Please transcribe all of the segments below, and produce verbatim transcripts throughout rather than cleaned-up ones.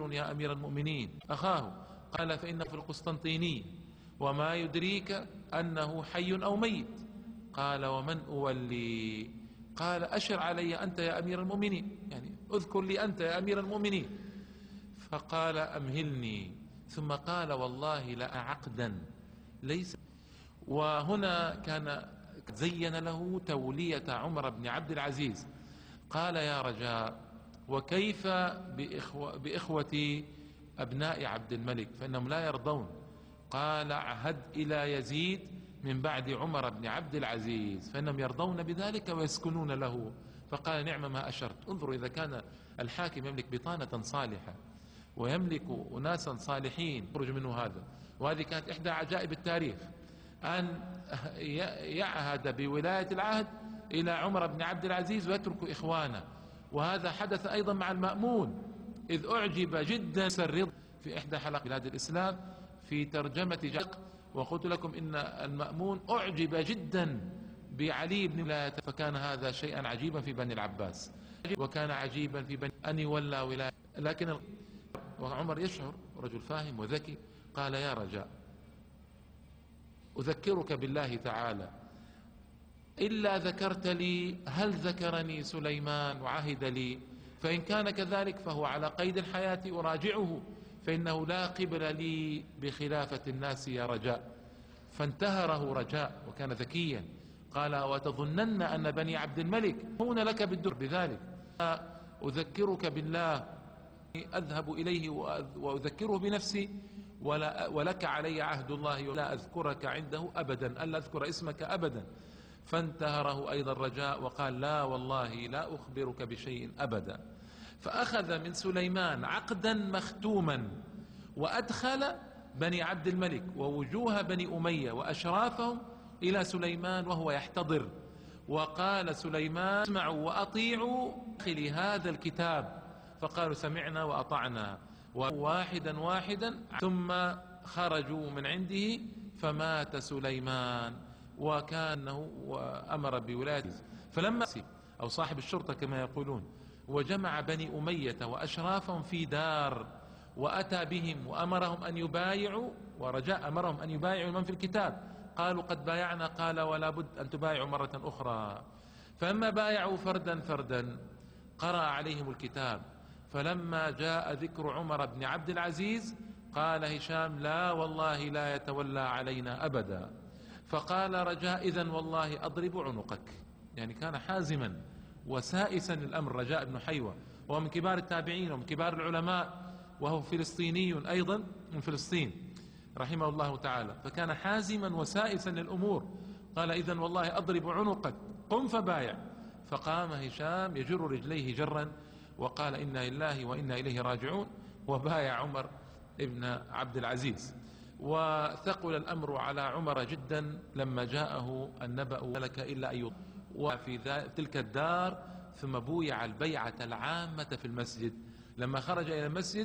فقير يا أمير المؤمنين أخاه. قال فإنه في القسطنطيني وما يدريك أنه حي أو ميت. قال ومن أولي؟ قال أشر علي أنت يا أمير المؤمنين، يعني اذكر لي أنت يا أمير المؤمنين. فقال أمهلني، ثم قال والله لأعقدا ليس. وهنا كان زين له تولية عمر بن عبد العزيز. قال يا رجاء وكيف بإخوة, بإخوة أبناء عبد الملك فإنهم لا يرضون؟ قال عهد إلى يزيد من بعد عمر بن عبد العزيز فإنهم يرضون بذلك ويسكنون له. فقال نعم ما أشرت. انظروا إذا كان الحاكم يملك بطانة صالحة ويملك أناسا صالحين يخرج منه هذا. وهذه كانت إحدى عجائب التاريخ أن يعهد بولاية العهد إلى عمر بن عبد العزيز ويترك إخوانه. وهذا حدث أيضا مع المأمون إذ أعجب جدا الرضا في إحدى حلقات بلاد الإسلام في ترجمة جاق، وقلت لكم إن المأمون أعجب جدا بعلي بن ولاية، فكان هذا شيئا عجيبا في بني العباس، وكان عجيبا في بني أن يولى ولاية. لكن وعمر يشعر رجل فاهم وذكي، قال يا رجاء أذكرك بالله تعالى إلا ذكرت لي هل ذكرني سليمان وعهد لي؟ فإن كان كذلك فهو على قيد الحياة أراجعه، فإنه لا قبل لي بخلافة الناس يا رجاء. فانتهره رجاء وكان ذكيا. قال وتظنن أن بني عبد الملك هون لك بالدر بذلك؟ أذكرك بالله أذهب إليه وأذكره بنفسي ولا ولك علي عهد الله ولا أذكرك عنده أبدا، ألا أذكر اسمك أبدا. فانتهره أيضا رجاء وقال لا والله لا أخبرك بشيء أبدا. فأخذ من سليمان عقدا مختوما وأدخل بني عبد الملك ووجوه بني أمية وأشرافهم إلى سليمان وهو يحتضر. وقال سليمان اسمعوا وأطيعوا داخل هذا الكتاب، فقالوا سمعنا وأطعنا واحدا واحدا. ثم خرجوا من عنده فمات سليمان وكانه وأمر بولايته. فلما أو صاحب الشرطة كما يقولون وجمع بني أمية وأشرافهم في دار وأتى بهم وأمرهم أن يبايعوا، ورجاء أمرهم أن يبايعوا من في الكتاب. قالوا قد بايعنا، قال ولا بد أن تبايعوا مرة أخرى. فلما بايعوا فردا فردا قرأ عليهم الكتاب. فلما جاء ذكر عمر بن عبد العزيز قال هشام لا والله لا يتولى علينا أبدا. فقال رجاء إذن والله أضرب عنقك، يعني كان حازما وسائسا الأمر. رجاء بن حيوة وهو من كبار التابعين ومن كبار العلماء، وهو فلسطيني أيضا من فلسطين رحمه الله تعالى، فكان حازما وسائسا للأمور. قال إذن والله أضرب عنقك قم فبايع. فقام هشام يجر رجليه جرا وقال إنا لله وإنا إليه راجعون، وبايع عمر ابن عبد العزيز. وثقل الأمر على عمر جدا لما جاءه النبأ لك إلا أن وفي تلك الدار. ثم بويع البيعة العامة في المسجد. لما خرج إلى المسجد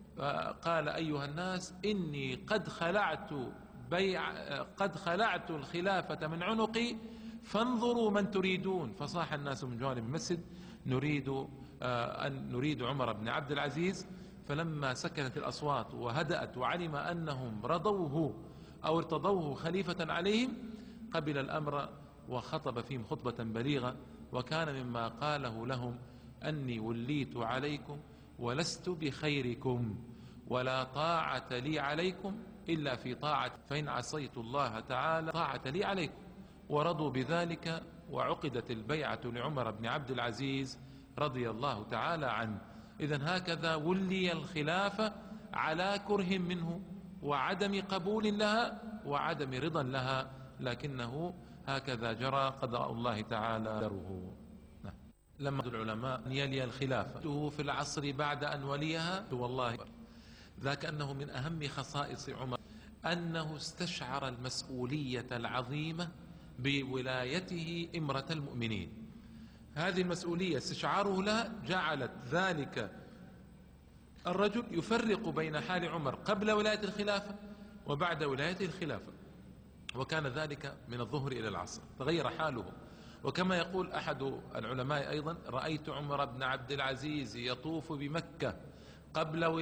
قال أيها الناس إني قد خلعت بيع قد خلعت الخلافة من عنقي فانظروا من تريدون. فصاح الناس من جوانب المسجد نريد أن نريد عمر بن عبد العزيز. فلما سكنت الأصوات وهدأت وعلم أنهم رضوه أو ارتضوه خليفة عليهم قبل الأمر وخطب فيهم خطبة بليغة. وكان مما قاله لهم أني وليت عليكم ولست بخيركم ولا طاعة لي عليكم إلا في طاعة، فإن عصيت الله تعالى طاعة لي عليكم. ورضوا بذلك وعقدت البيعة لعمر بن عبد العزيز رضي الله تعالى عنه. إذن هكذا ولي الخلافة على كره منه وعدم قبول لها وعدم رضا لها، لكنه هكذا جرى قضاء الله تعالى دره. لما العلماء أن يلي الخلافة في العصر بعد أن وليها، والله ذاك أنه من أهم خصائص عمر أنه استشعر المسؤولية العظيمة بولايته إمرة المؤمنين. هذه المسؤولية استشعاره لها جعلت ذلك الرجل يفرق بين حال عمر قبل ولاية الخلافة وبعد ولاية الخلافة، وكان ذلك من الظهر إلى العصر تغير حاله. وكما يقول أحد العلماء أيضا رأيت عمر بن عبد العزيز يطوف بمكة قبل